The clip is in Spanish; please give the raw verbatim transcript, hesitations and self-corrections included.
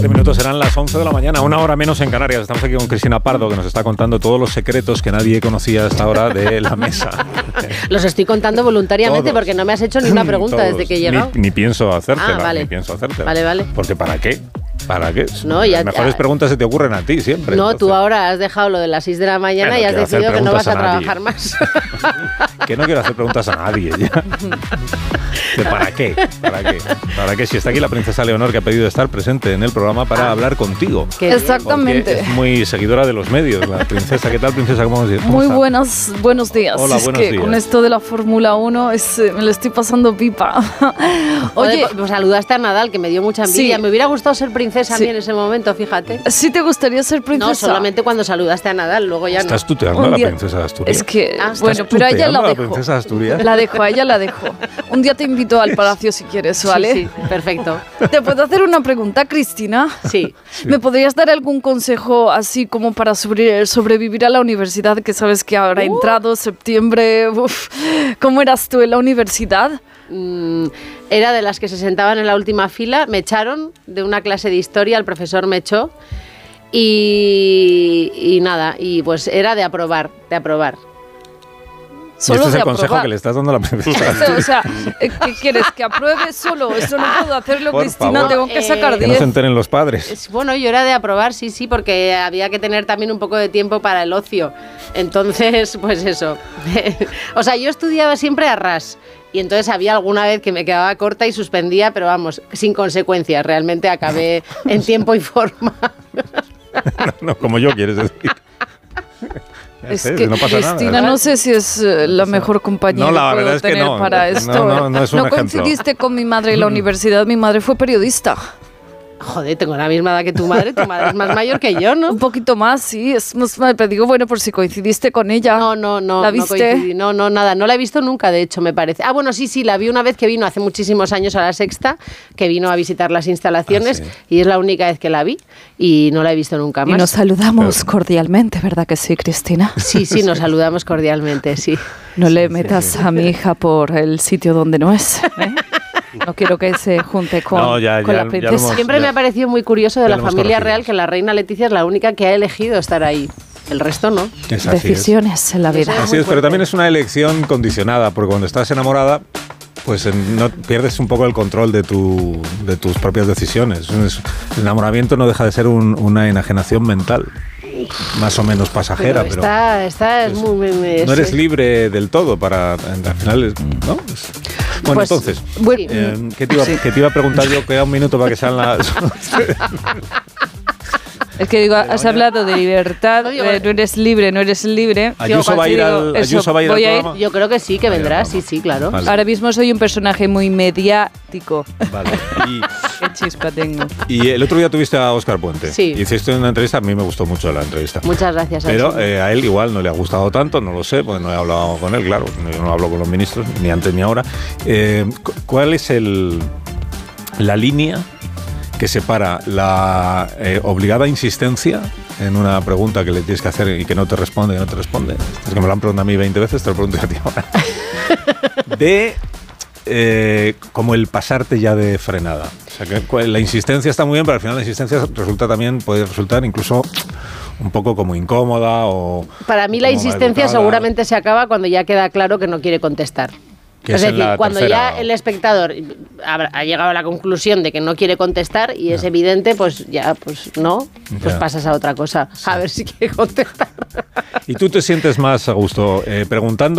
siete minutos serán las once de la mañana, una hora menos en Canarias. Estamos aquí con Cristina Pardo, que nos está contando todos los secretos que nadie conocía hasta ahora de la mesa. Los estoy contando voluntariamente Todos. porque no me has hecho ni una pregunta Todos. desde que he llegado. Ni, ni pienso hacértela, Ah, vale. ni pienso hacértela. Vale, vale. Porque ¿para qué? ¿Para qué? No, ya- Las mejores ya- preguntas se te ocurren a ti siempre. No, tú entonces. ahora has dejado lo de las seis de la mañana Bueno, y has quiero hacer decidido que no vas preguntas a, a nadie. trabajar más. Que no quiero hacer preguntas a nadie ya. ¿De ¿Para qué? ¿Para qué? ¿Para qué? Si está aquí la princesa Leonor, que ha pedido estar presente en el programa para Ah. hablar contigo. Qué bien. Exactamente. Porque es muy seguidora de los medios, la princesa. ¿Qué tal, princesa? ¿Cómo, cómo Muy está? buenas, buenos días. Hola, es buenos que días. con esto de la Fórmula uno es, eh, me lo estoy pasando pipa. Oye, Oye, pues saludaste a Nadal, que me dio mucha envidia. Sí. Me hubiera gustado ser princesa a mí Sí. en ese momento, fíjate. ¿sí te gustaría ser princesa? No, solamente cuando saludaste a Nadal, luego ya no. Estás tuteando Un a la día- princesa de Asturias. Es que, Ah, bueno, ¿Estás pero a ella tuteando la a la dejo. princesa de Asturias? La dejo, a ella la dejo. Un día te invito al palacio si quieres, ¿vale? Sí, sí, perfecto. ¿Te puedo hacer una pregunta, Cristina? Sí. ¿Me podrías dar algún consejo así como para sobre- sobrevivir a la universidad? Que sabes que ahora ha Uh. entrado septiembre. Uf. ¿Cómo eras tú en la universidad? Mm, era de las que se sentaban en la última fila. Me echaron de una clase de historia, el profesor me echó. Y, y nada, y pues era de aprobar, de aprobar. Y este es de el consejo aprobar. que le estás dando a la princesa. O sea, ¿qué quieres? ¿Que apruebe solo? Eso no puedo hacerlo, Por Cristina. favor. Tengo que Eh, sacar Que no diez. se enteren los padres. Es- Bueno, yo era de aprobar, sí, sí, porque había que tener también un poco de tiempo para el ocio. Entonces, pues eso. O sea, yo estudiaba siempre a ras. Y entonces había alguna vez que me quedaba corta y suspendía, pero vamos, sin consecuencias. Realmente acabé en tiempo y forma. No, como yo, quieres decir. Ya Es sé, que, no pasa Cristina, nada. no sé si es eh, la mejor compañía No, la que puedo verdad es que tener no. para No, esto. no, no es un ejemplo. coincidiste con mi madre en la universidad. Mi madre fue periodista. Joder, tengo la misma edad que tu madre. Tu madre es más mayor que yo, ¿no? Un poquito más, sí. Es más, pero digo, bueno, por si coincidiste con ella. No, no, no. ¿La no viste? coincidí. No, no, nada. No la he visto nunca, de hecho, me parece. Ah, bueno, sí, sí, la vi una vez que vino hace muchísimos años a La Sexta, que vino a visitar las instalaciones, Ah, sí. y es la única vez que la vi y no la he visto nunca Y más. nos saludamos cordialmente, ¿verdad que sí, Cristina? Sí, sí, nos saludamos cordialmente, sí. No le metas a mi hija por el sitio donde no es. ¿eh? No quiero que se junte con, No, ya- con ya- la ya lo princesa. hemos- Siempre ya- me ha parecido muy curioso de ya la lo hemos familia corregido. real que la reina Leticia es la única que ha elegido estar ahí. El resto no. Es así es. Decisiones en la vida. Eso Así muy es, pero fuerte. también es una elección condicionada, porque cuando estás enamorada, pues en- no pierdes un poco el control de, tu, de tus propias decisiones. Es- el enamoramiento no deja de ser un- una enajenación mental, más o menos pasajera, Pero pero, esta, esta es es- muy... muy- muy- no eres es- libre del todo para, al final, es- ¿no? Es- bueno, Pues, entonces, Bueno, sí. eh, ¿qué, te iba, qué te iba a preguntar yo? Queda un minuto para que sean las... es que digo, has hablado de libertad, No digo- de no eres libre, no eres libre. Ayuso Digo, va a ir digo, al, eso, Ayuso va a ir al voy a ir. programa. Yo creo que sí, que Vale, vendrá, vamos. sí, sí, claro. Vale. Ahora mismo soy un personaje muy mediático. Vale. Y, Qué chispa tengo. y el otro día tuviste a Óscar Puente. Sí. Hiciste una entrevista, a mí me gustó mucho la entrevista. Muchas gracias. Pero Alexis. eh, a él igual no le ha gustado tanto, no lo sé, porque no he hablado con él, claro, yo no hablo con los ministros, ni antes ni ahora. Eh, cu- ¿Cuál es el, la línea que separa la eh, obligada insistencia en una pregunta que le tienes que hacer y que no te responde, y no te responde? Es que me lo han preguntado a mí veinte veces, te lo pregunto a ti ahora. De... eh, como el pasarte ya de frenada. O sea, que cu- la insistencia está muy bien, pero al final la insistencia resulta también, puede resultar incluso un poco como incómoda o... Para mí la como insistencia maleducada. seguramente se acaba cuando ya queda claro que no quiere contestar. Que Es es en decir, la cuando tercera. ya el espectador habrá- ha llegado a la conclusión de que no quiere contestar y es Ya. evidente, pues ya, pues no, pues Ya. pasas a otra cosa. A ver si quiere contestar. Y tú te sientes más a gusto eh, preguntando